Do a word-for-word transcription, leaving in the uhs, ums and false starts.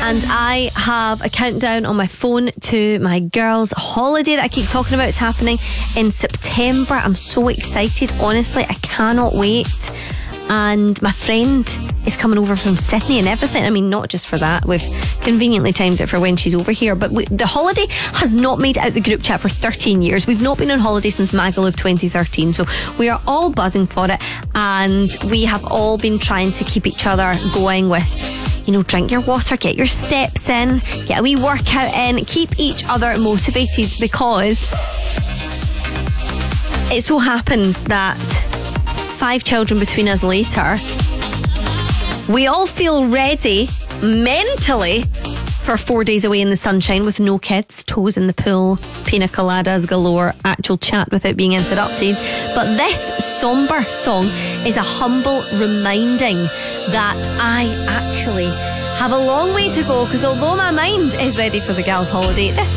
and I have a countdown on my phone to my girls' holiday that I keep talking about. It's happening in September. I'm so excited, honestly, I cannot wait. And my friend is coming over from Sydney and everything. I mean, not just for that, we've conveniently timed it for when she's over here, but we, the holiday has not made it out the group chat for thirteen years. We've not been on holiday since Magaluf twenty thirteen, so we are all buzzing for it, and we have all been trying to keep each other going with, you know, drink your water, get your steps in, get a wee workout in, keep each other motivated, because it so happens that five children between us later, we all feel ready mentally for four days away in the sunshine with no kids, toes in the pool, pina coladas galore, actual chat without being interrupted. But this somber song is a humble reminding that I actually have a long way to go, because although my mind is ready for the gals' holiday, this